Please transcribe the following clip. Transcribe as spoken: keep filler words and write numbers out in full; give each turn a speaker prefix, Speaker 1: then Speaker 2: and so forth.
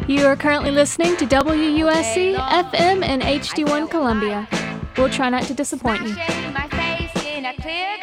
Speaker 1: You are currently listening to W U S C F M and H D one Columbia. We'll try not to disappoint you.
Speaker 2: My face in a clear